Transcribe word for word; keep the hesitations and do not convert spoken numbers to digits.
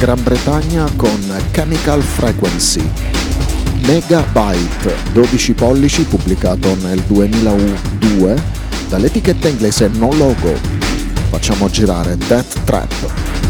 Gran Bretagna con Chemical Frequency. Megabyte, dodici pollici, pubblicato nel duemiladue dall'etichetta inglese No Logo. Facciamo girare Death Trap.